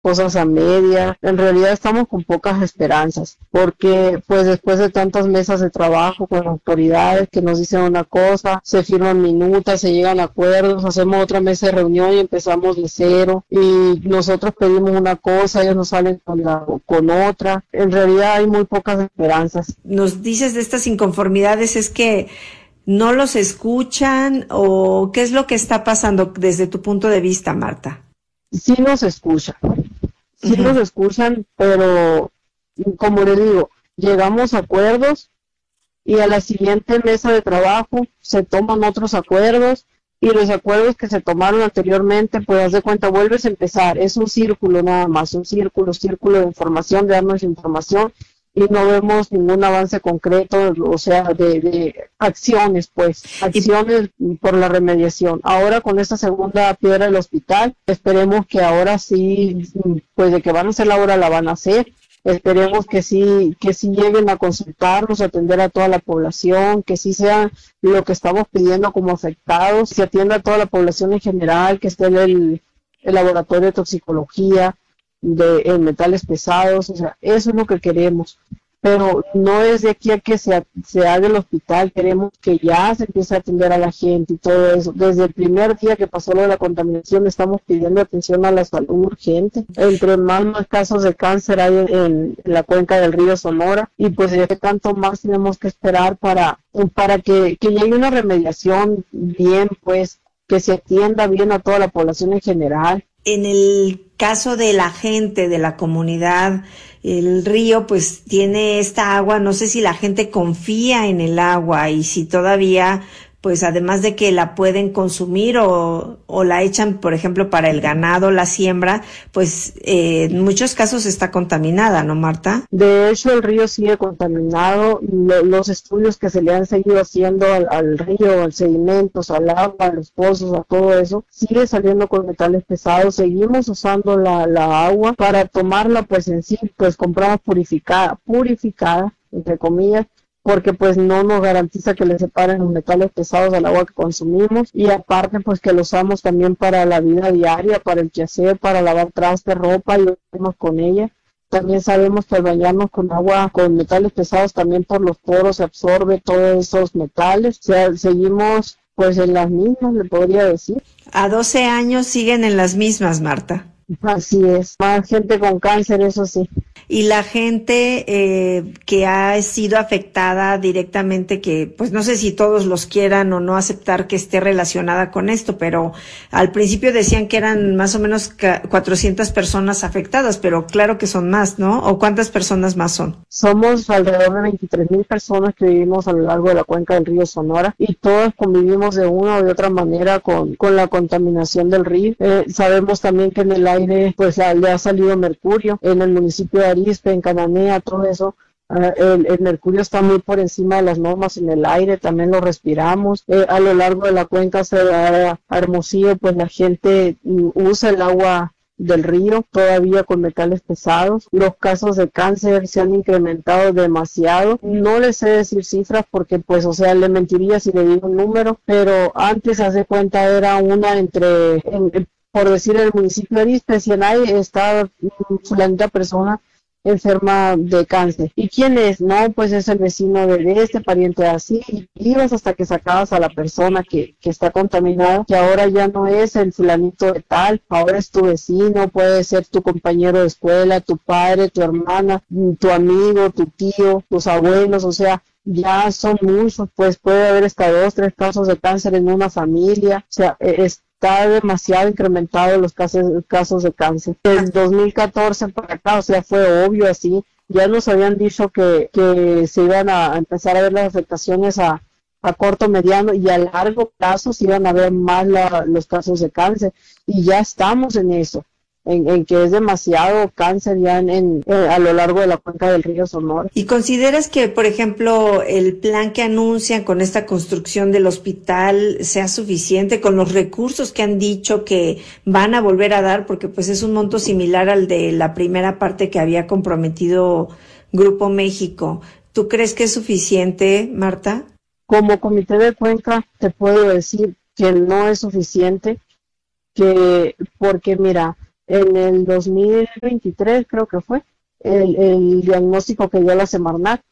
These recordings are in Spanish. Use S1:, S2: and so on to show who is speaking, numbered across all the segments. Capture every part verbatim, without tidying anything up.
S1: cosas a media. En realidad estamos con pocas esperanzas, porque pues después de tantas mesas de trabajo con autoridades que nos dicen una cosa, se firman minutas, se llegan a acuerdos, hacemos otra mesa de reunión y empezamos de cero, y nosotros pedimos una cosa, ellos nos salen con, la, con otra. En realidad hay muy pocas esperanzas.
S2: Nos dices de estas inconformidades, es que no los escuchan, o qué es lo que está pasando desde tu punto de vista, Marta.
S1: Sí nos escuchan, sí
S2: Uh-huh.
S1: nos escuchan, pero como le digo, llegamos a acuerdos y a la siguiente mesa de trabajo se toman otros acuerdos, y los acuerdos que se tomaron anteriormente, pues haz de cuenta, vuelves a empezar, es un círculo nada más, un círculo, círculo de información, de darnos información, y no vemos ningún avance concreto, o sea, de, de acciones, pues, acciones y por la remediación. Ahora con esta segunda piedra del hospital, esperemos que ahora sí, pues de que van a hacer la obra, la van a hacer. Esperemos que sí, que sí lleguen a consultarnos, a atender a toda la población, que sí sea lo que estamos pidiendo como afectados, se atienda a toda la población en general, que esté en el, el laboratorio de toxicología, de en metales pesados, o sea, eso es lo que queremos, pero no es de aquí a que se, se haga el hospital, queremos que ya se empiece a atender a la gente y todo eso. Desde el primer día que pasó lo de la contaminación estamos pidiendo atención a la salud urgente. Entre más, más casos de cáncer hay en, en la cuenca del río Sonora, y pues de tanto más tenemos que esperar para, para que, que llegue una remediación bien, pues, que se atienda bien a toda la población en general.
S2: En el caso de la gente, de la comunidad, el río pues tiene esta agua, no sé si la gente confía en el agua y si todavía, pues además de que la pueden consumir o, o la echan, por ejemplo, para el ganado, la siembra, pues eh, en muchos casos está contaminada, ¿no, Marta?
S1: De hecho, el río sigue contaminado. Lo, los estudios que se le han seguido haciendo al, al río, al sedimentos, al agua, a los pozos, a todo eso, sigue saliendo con metales pesados. Seguimos usando la, la agua para tomarla, pues en sí, pues compramos purificada, purificada, entre comillas, porque pues no nos garantiza que le separen los metales pesados al agua que consumimos, y aparte pues que lo usamos también para la vida diaria, para el quehacer, para lavar trastes, ropa, y lo hacemos con ella. También sabemos que al bañarnos con agua con metales pesados, también por los poros se absorbe todos esos metales. O sea, seguimos pues en las mismas, le podría decir.
S2: A doce años siguen en las mismas, Marta.
S1: Así es, más gente con cáncer, eso sí.
S2: Y la gente eh, que ha sido afectada directamente, que pues no sé si todos los quieran o no aceptar que esté relacionada con esto, pero al principio decían que eran más o menos cuatrocientas personas afectadas, pero claro que son más, ¿no? ¿O cuántas personas más son?
S1: Somos alrededor de veintitrés mil personas que vivimos a lo largo de la cuenca del río Sonora, y todos convivimos de una o de otra manera con, con la contaminación del río. Eh, sabemos también que en el aire pues le ha salido mercurio, en el municipio de Arizpe, en Cananea, todo eso. Uh, el, el mercurio está muy por encima de las normas en el aire, también lo respiramos. Eh, a lo largo de la cuenca se da a Hermosillo, pues la gente um, usa el agua del río todavía con metales pesados. Los casos de cáncer se han incrementado demasiado. No les sé decir cifras porque pues o sea le mentiría si le digo un número, pero antes hace cuenta era una entre en, por decir el municipio de Arizpe, si en ahí está fulanita persona enferma de cáncer. ¿Y quién es? No, pues es el vecino de este, pariente así, y ibas hasta que sacabas a la persona que, que está contaminada, que ahora ya no es el fulanito de tal, ahora es tu vecino, puede ser tu compañero de escuela, tu padre, tu hermana, tu amigo, tu tío, tus abuelos, o sea, ya son muchos, pues puede haber hasta dos, tres casos de cáncer en una familia, o sea, es está demasiado incrementado los casos, casos de cáncer. En dos mil catorce para acá, o sea, fue obvio así. Ya nos habían dicho que, que se iban a empezar a ver las afectaciones a, a corto, mediano y a largo plazo, se iban a ver más la, los casos de cáncer. Y ya estamos en eso, en, en que es demasiado cáncer ya en, en, en, a lo largo de la cuenca del río Sonora.
S2: ¿Y consideras que, por ejemplo, el plan que anuncian con esta construcción del hospital sea suficiente con los recursos que han dicho que van a volver a dar? Porque pues es un monto similar al de la primera parte que había comprometido Grupo México. ¿Tú crees que es suficiente, Marta?
S1: Como comité de cuenca te puedo decir que no es suficiente, que porque mira, en el dos mil veintitrés, creo que fue, el, el diagnóstico que dio la Semarnat,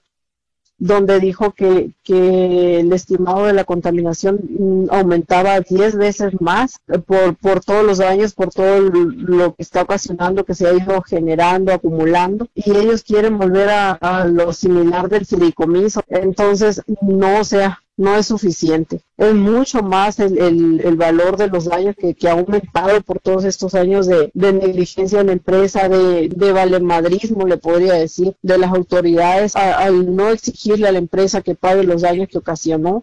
S1: donde dijo que, que el estimado de la contaminación mm, aumentaba diez veces más por, por todos los daños, por todo lo que está ocasionando, que se ha ido generando, acumulando, y ellos quieren volver a, a lo similar del fideicomiso. Entonces, no, o sea, no es suficiente. Es mucho más el, el, el valor de los daños que, que ha aumentado por todos estos años de, de negligencia en la empresa, de, de valemadrismo, le podría decir, de las autoridades a, al no exigirle a la empresa que pague los daños que ocasionó.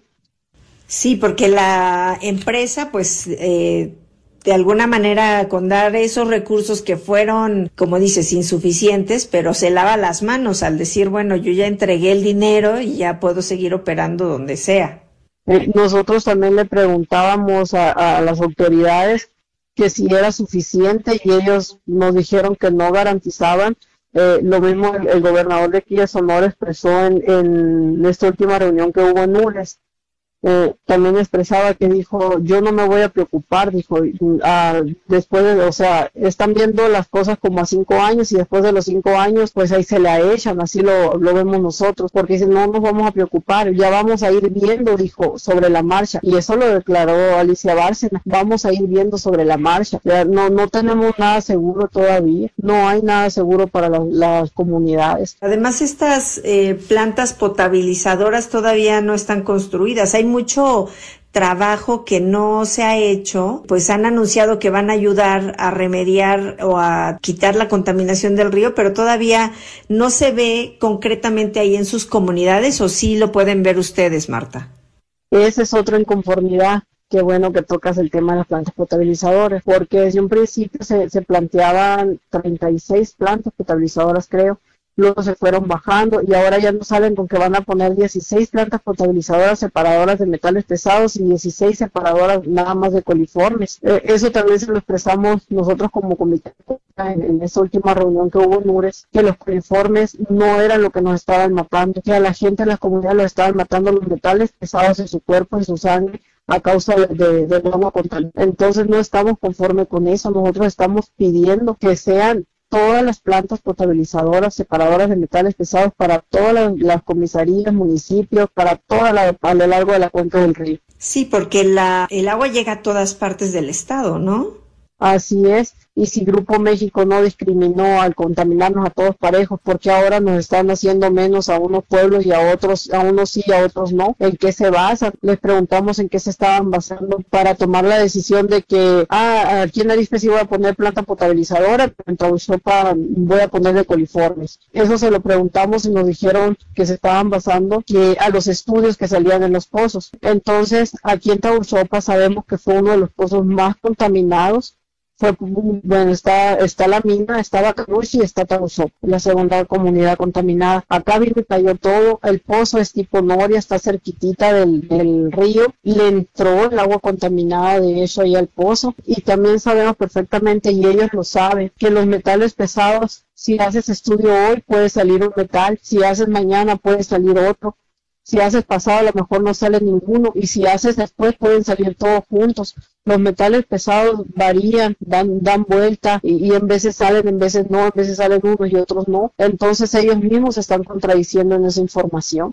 S2: Sí, porque la empresa, pues, eh, de alguna manera, con dar esos recursos que fueron, como dices, insuficientes, pero se lava las manos al decir, bueno, yo ya entregué el dinero y ya puedo seguir operando donde sea.
S1: Eh, nosotros también le preguntábamos a, a las autoridades que si era suficiente y ellos nos dijeron que no garantizaban. Eh, lo mismo el, el gobernador de aquí de Sonora expresó en, en esta última reunión que hubo en Ules. Eh, también expresaba que dijo, yo no me voy a preocupar, dijo, ah, después de, o sea, están viendo las cosas como a cinco años y después de los cinco años, pues ahí se la echan, así lo, lo vemos nosotros, porque si no nos vamos a preocupar, ya vamos a ir viendo, dijo, sobre la marcha, y eso lo declaró Alicia Bárcena, vamos a ir viendo sobre la marcha, ya no, no tenemos nada seguro todavía, no hay nada seguro para la, las comunidades.
S2: Además, estas eh, plantas potabilizadoras todavía no están construidas, hay mucho trabajo que no se ha hecho, pues han anunciado que van a ayudar a remediar o a quitar la contaminación del río, pero todavía no se ve concretamente ahí en sus comunidades, ¿o sí lo pueden ver ustedes, Marta?
S1: Esa es otra inconformidad. Qué bueno que tocas el tema de las plantas potabilizadoras, porque desde un principio se, se planteaban treinta y seis plantas potabilizadoras, creo. Luego se fueron bajando y ahora ya nos salen con que van a poner dieciséis plantas potabilizadoras separadoras de metales pesados y dieciséis separadoras nada más de coliformes. Eh, eso también se lo expresamos nosotros como comité en, en esa última reunión que hubo en Ures, que los coliformes no eran lo que nos estaban matando, que a la gente en las comunidades los estaban matando los metales pesados en su cuerpo, en su sangre, a causa de, de, del agua contaminada. Entonces no estamos conformes con eso, nosotros estamos pidiendo que sean todas las plantas potabilizadoras, separadoras de metales pesados para todas las, las comisarías, municipios, para toda la, a lo largo de la cuenca del río.
S2: Sí, porque la, el agua llega a todas partes del estado, ¿no?
S1: Así es, y si Grupo México no discriminó al contaminarnos a todos parejos, porque ahora nos están haciendo menos a unos pueblos y a otros, a unos sí y a otros no, ¿en qué se basan? Les preguntamos en qué se estaban basando para tomar la decisión de que, ah, aquí en Arizpe sí voy a poner planta potabilizadora, pero en Tahuizopa voy a poner de coliformes. Eso se lo preguntamos y nos dijeron que se estaban basando que a los estudios que salían en los pozos. Entonces, aquí en Tahuizopa sabemos que fue uno de los pozos más contaminados. Fue, bueno, está, está la mina, está Bacanuchi y está Tahuizopa, la segunda comunidad contaminada. Acá vino y cayó todo, el pozo es tipo Noria, está cerquitita del, del río, le entró el agua contaminada de eso ahí al pozo, y también sabemos perfectamente, y ellos lo saben, que los metales pesados, si haces estudio hoy puede salir un metal, si haces mañana puede salir otro. Si haces pasado a lo mejor no sale ninguno, y si haces después pueden salir todos juntos. Los metales pesados varían, dan dan vuelta y, y en veces salen, en veces no, en veces salen unos y otros no. Entonces ellos mismos se están contradiciendo en esa información.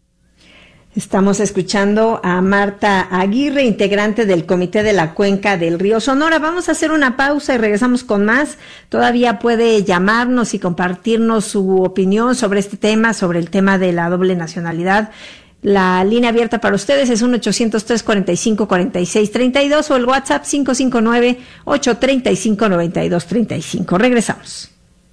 S2: Estamos escuchando a Marta Aguirre, integrante del Comité de la Cuenca del Río Sonora. Vamos a hacer una pausa y regresamos con más. Todavía puede llamarnos y compartirnos su opinión sobre este tema, sobre el tema de la doble nacionalidad. La línea abierta para ustedes es uno ochocientos, trescientos cuarenta y cinco, cuarenta y seis treinta y dos o el WhatsApp cinco cinco nueve, ocho tres cinco, nueve dos tres cinco. Regresamos.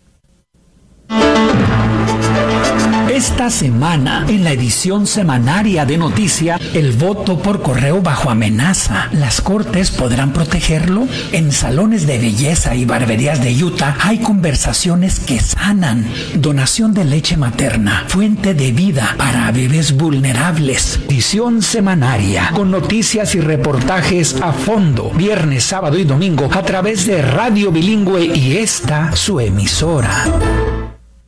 S3: Esta semana, en la edición semanaria de Noticia, el voto por correo bajo amenaza. ¿Las cortes podrán protegerlo? En salones de belleza y barberías de Utah hay conversaciones que sanan. Donación de leche materna, fuente de vida para bebés vulnerables. Edición semanaria, con noticias y reportajes a fondo, viernes, sábado y domingo, a través de Radio Bilingüe y esta, su emisora.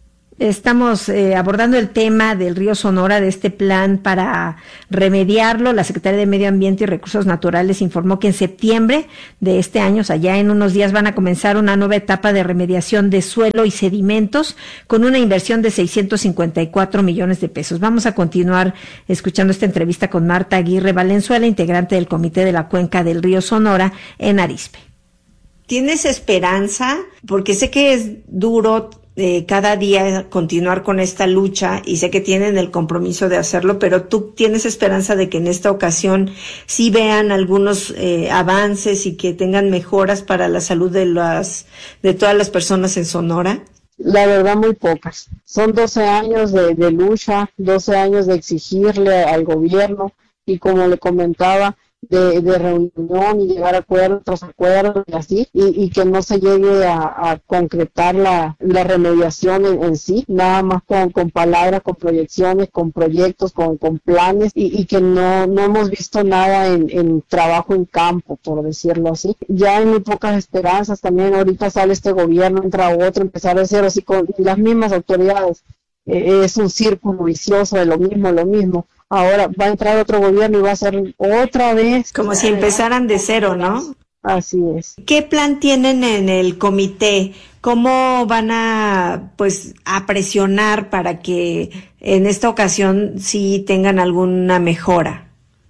S2: Estamos eh, abordando el tema del río Sonora, de este plan para remediarlo. La Secretaría de Medio Ambiente y Recursos Naturales informó que en septiembre de este año, o sea, ya en unos días, van a comenzar una nueva etapa de remediación de suelo y sedimentos con una inversión de seiscientos cincuenta y cuatro millones de pesos. Vamos a continuar escuchando esta entrevista con Marta Aguirre Valenzuela, integrante del Comité de la Cuenca del Río Sonora en Arizpe. ¿Tienes esperanza? Porque sé que es duro Eh, cada día continuar con esta lucha y sé que tienen el compromiso de hacerlo, pero tú tienes esperanza de que en esta ocasión sí vean algunos eh, avances y que tengan mejoras para la salud de las de todas las personas en Sonora.
S1: La verdad, muy pocas. Son doce años de, de lucha, doce años de exigirle al gobierno y, como le comentaba, De, de reunión y llegar a acuerdos tras acuerdos y así, y, y que no se llegue a, a concretar la, la remediación en, en sí, nada más con, con palabras, con proyecciones, con proyectos, con, con planes, y, y que no, no hemos visto nada en, en trabajo en campo, por decirlo así. Ya hay muy pocas esperanzas. También ahorita sale este gobierno, entra otro, empezar a hacer así con las mismas autoridades. Eh, es un círculo vicioso de lo mismo, lo mismo. Ahora va a entrar otro gobierno y va a ser otra vez.
S2: Como si empezaran de cero, ¿no?
S1: Así es.
S2: ¿Qué plan tienen en el comité? ¿Cómo van a, pues, a presionar para que en esta ocasión sí tengan alguna mejora?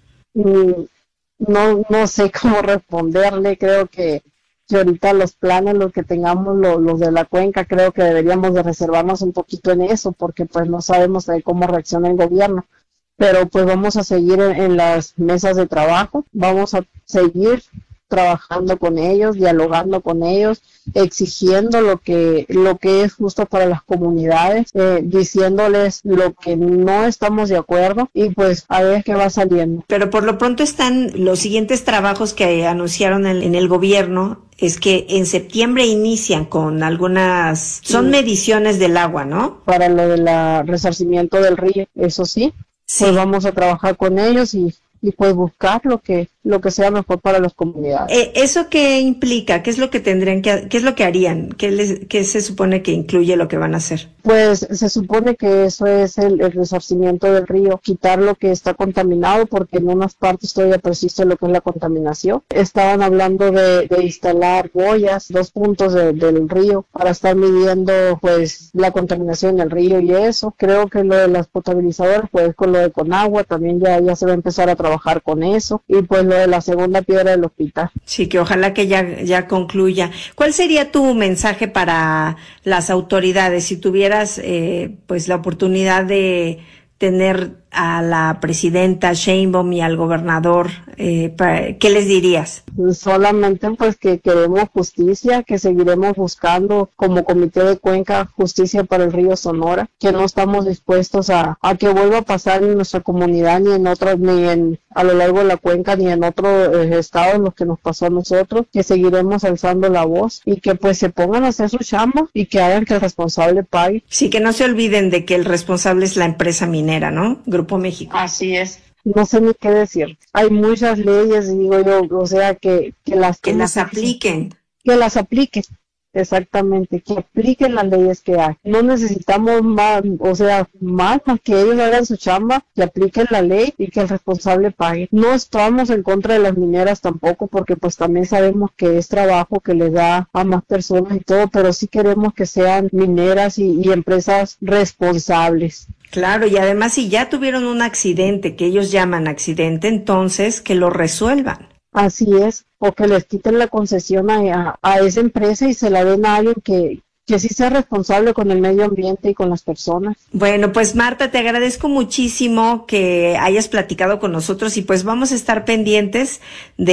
S1: Mm, no, no sé cómo responderle. Creo que, que ahorita los planes, los que tengamos los, los de la cuenca, creo que deberíamos de reservarnos un poquito en eso, porque pues no sabemos de cómo reacciona el gobierno. Pero pues vamos a seguir en, en las mesas de trabajo, vamos a seguir trabajando con ellos, dialogando con ellos, exigiendo lo que lo que es justo para las comunidades, eh, diciéndoles lo que no estamos de acuerdo y pues a ver qué va saliendo.
S2: Pero por lo pronto están los siguientes trabajos que anunciaron en, en el gobierno, es que en septiembre inician con algunas, son mediciones del agua, ¿no?
S1: Para lo del resarcimiento del río, eso sí. Sí. Pues vamos a trabajar con ellos y, y pues buscar lo que lo que sea mejor para las comunidades.
S2: Eh, ¿Eso qué implica? ¿Qué es lo que tendrían que qué es lo que harían? ¿Qué, les, qué se supone que incluye lo que van a hacer?
S1: Pues se supone que eso es el, el resarcimiento del río, quitar lo que está contaminado, porque en unas partes todavía persiste lo que es la contaminación. Estaban hablando de, de instalar boyas, dos puntos de, del río, para estar midiendo pues la contaminación del río y eso. Creo que lo de las potabilizadoras, pues con lo de Conagua también ya, ya se va a empezar a trabajar con eso, y pues de la segunda piedra del hospital.
S2: Sí, que ojalá que ya, ya concluya. ¿Cuál sería tu mensaje para las autoridades si tuvieras eh, pues la oportunidad de tener a la presidenta Sheinbaum y al gobernador? Eh, para, ¿qué les dirías?
S1: Solamente pues que queremos justicia, que seguiremos buscando como Comité de Cuenca justicia para el río Sonora, que no estamos dispuestos a, a que vuelva a pasar en nuestra comunidad, ni en otros, ni en a lo largo de la cuenca, ni en otros eh, estados lo que nos pasó a nosotros, que seguiremos alzando la voz y que pues se pongan a hacer su chamba y que hagan que el responsable pague.
S2: Sí, que no se olviden de que el responsable es la empresa minera, ¿no? Grupo México.
S1: Así es. No sé ni qué decir. Hay muchas leyes, digo yo, o sea, que, que las...
S2: Que las apliquen.
S1: Que las apliquen, exactamente, que apliquen las leyes que hay. No necesitamos más, o sea, más, más que ellos hagan su chamba, que apliquen la ley y que el responsable pague. No estamos en contra de las mineras tampoco, porque pues también sabemos que es trabajo que le da a más personas y todo, pero sí queremos que sean mineras y, y empresas responsables.
S2: Claro, y además si ya tuvieron un accidente, que ellos llaman accidente, entonces que lo resuelvan.
S1: Así es, o que les quiten la concesión a, a esa empresa y se la den a alguien que, que sí sea responsable con el medio ambiente y con las personas.
S2: Bueno, pues Marta, te agradezco muchísimo que hayas platicado con nosotros y pues vamos a estar pendientes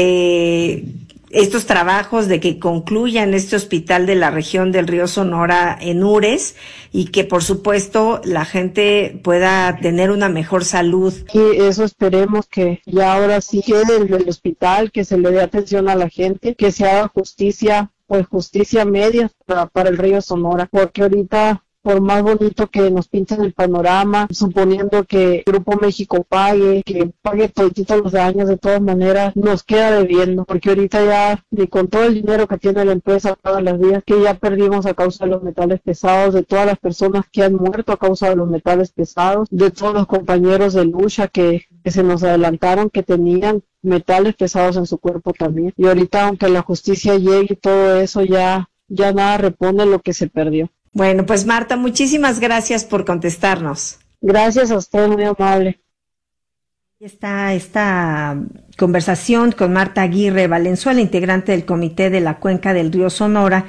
S2: de estos trabajos, de que concluyan este hospital de la región del río Sonora en Ures y que por supuesto la gente pueda tener una mejor salud.
S1: Y eso esperemos, que ya ahora sí quede el, el hospital, que se le dé atención a la gente, que se haga justicia, pues justicia media para, para el río Sonora, porque ahorita por más bonito que nos pinten el panorama, suponiendo que Grupo México pague, que pague todos los daños, de todas maneras nos queda debiendo, porque ahorita ya, y con todo el dinero que tiene la empresa todas las días, que ya perdimos a causa de los metales pesados, de todas las personas que han muerto a causa de los metales pesados, de todos los compañeros de lucha que, que se nos adelantaron, que tenían metales pesados en su cuerpo también. Y ahorita, aunque la justicia llegue y todo eso, ya, ya nada repone lo que se perdió.
S2: Bueno, pues Marta, muchísimas gracias por contestarnos.
S1: Gracias a usted, muy amable.
S2: Está esta conversación con Marta Aguirre Valenzuela, integrante del Comité de la Cuenca del Río Sonora,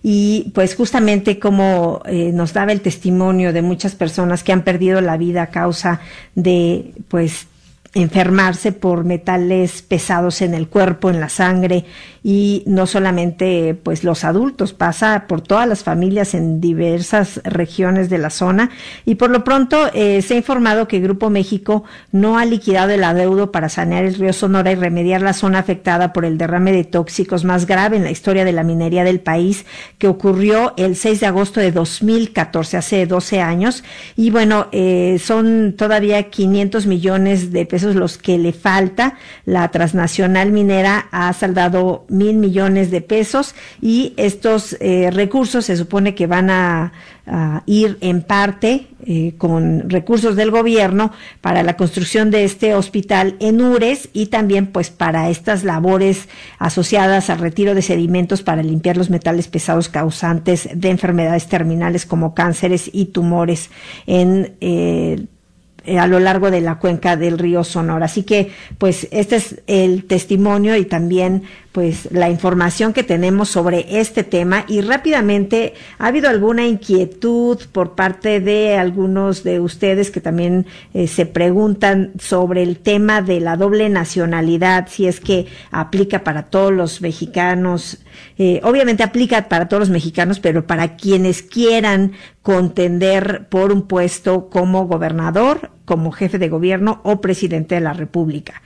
S2: y pues justamente como eh, nos daba el testimonio de muchas personas que han perdido la vida a causa de pues enfermarse por metales pesados en el cuerpo, en la sangre, y no solamente pues los adultos, pasa por todas las familias en diversas regiones de la zona. Y por lo pronto eh, se ha informado que Grupo México no ha liquidado el adeudo para sanear el río Sonora y remediar la zona afectada por el derrame de tóxicos más grave en la historia de la minería del país, que ocurrió el seis de agosto de dos mil catorce, hace doce años. Y bueno, eh, son todavía quinientos millones de pesos los que le falta. La transnacional minera ha saldado mil millones de pesos, y estos eh, recursos se supone que van a, a ir en parte eh, con recursos del gobierno para la construcción de este hospital en Ures, y también pues para estas labores asociadas al retiro de sedimentos para limpiar los metales pesados causantes de enfermedades terminales como cánceres y tumores en eh, a lo largo de la cuenca del río Sonora. Así que pues este es el testimonio y también pues la información que tenemos sobre este tema. Y rápidamente, ¿ha habido alguna inquietud por parte de algunos de ustedes que también eh, se preguntan sobre el tema de la doble nacionalidad, si es que aplica para todos los mexicanos? Eh, obviamente aplica para todos los mexicanos, pero para quienes quieran contender por un puesto como gobernador, como jefe de gobierno o presidente de la República.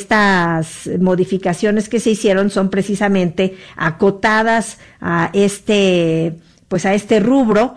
S2: Estas modificaciones que se hicieron son precisamente acotadas a este, pues a este rubro.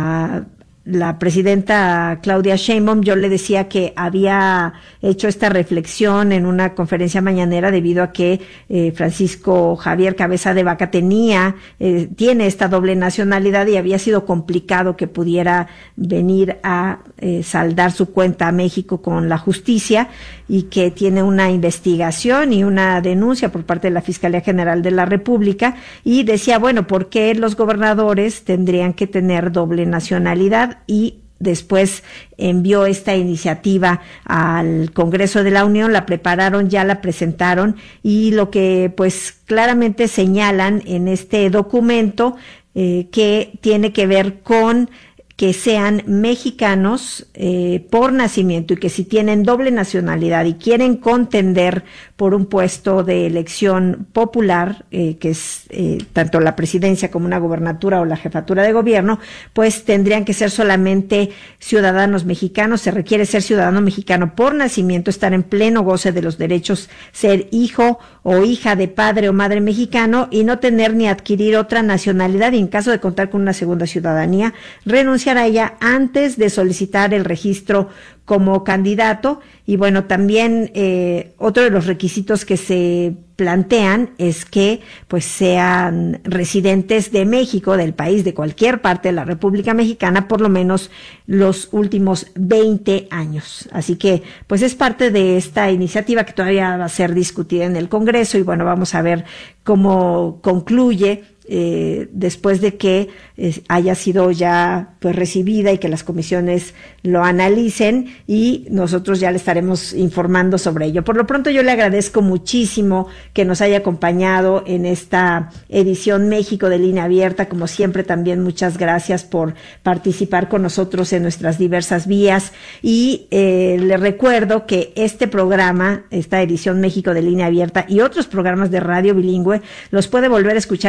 S2: A la presidenta Claudia Sheinbaum, yo le decía que había hecho esta reflexión en una conferencia mañanera debido a que eh, Francisco Javier Cabeza de Vaca tenía, eh, tiene esta doble nacionalidad, y había sido complicado que pudiera venir a eh, saldar su cuenta a México con la justicia, y que tiene una investigación y una denuncia por parte de la Fiscalía General de la República. Y decía, bueno, ¿por qué los gobernadores tendrían que tener doble nacionalidad? Y después envió esta iniciativa al Congreso de la Unión, la prepararon, ya la presentaron, y lo que pues claramente señalan en este documento eh, que tiene que ver con que sean mexicanos eh, por nacimiento, y que si tienen doble nacionalidad y quieren contender por un puesto de elección popular, eh, que es eh, tanto la presidencia como una gobernatura o la jefatura de gobierno, pues tendrían que ser solamente ciudadanos mexicanos. Se requiere ser ciudadano mexicano por nacimiento, estar en pleno goce de los derechos, ser hijo o hija de padre o madre mexicano, y no tener ni adquirir otra nacionalidad, y en caso de contar con una segunda ciudadanía, renunciar a ella antes de solicitar el registro como candidato. Y bueno, también eh, otro de los requisitos que se plantean es que pues sean residentes de México, del país, de cualquier parte de la República Mexicana, por lo menos los últimos veinte años. Así que pues es parte de esta iniciativa que todavía va a ser discutida en el Congreso, y bueno, vamos a ver cómo concluye Eh, después de que eh, haya sido ya pues recibida y que las comisiones lo analicen, y nosotros ya le estaremos informando sobre ello. Por lo pronto, yo le agradezco muchísimo que nos haya acompañado en esta edición México de Línea Abierta. Como siempre, también muchas gracias por participar con nosotros en nuestras diversas vías, y eh, le recuerdo que este programa, esta edición México de Línea Abierta y otros programas de Radio Bilingüe, los puede volver a escuchar en Radio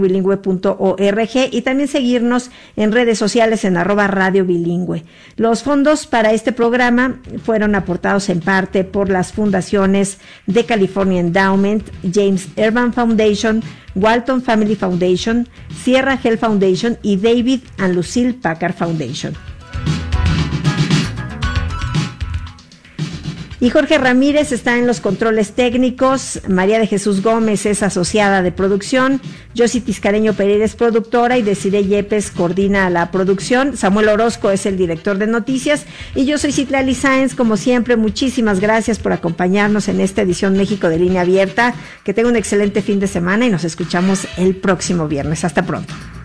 S2: bilingüe punto org y también seguirnos en redes sociales en arroba Radio Bilingüe. Los fondos para este programa fueron aportados en parte por las fundaciones de California Endowment, James Urban Foundation, Walton Family Foundation, Sierra Health Foundation y David and Lucille Packard Foundation. Y Jorge Ramírez está en los controles técnicos, María de Jesús Gómez es asociada de producción, Yossi Tiscareño Pereira es productora y Desiree Yepes coordina la producción, Samuel Orozco es el director de noticias y yo soy Citlali Sáenz. Como siempre, muchísimas gracias por acompañarnos en esta edición México de Línea Abierta. Que tenga un excelente fin de semana y nos escuchamos el próximo viernes. Hasta pronto.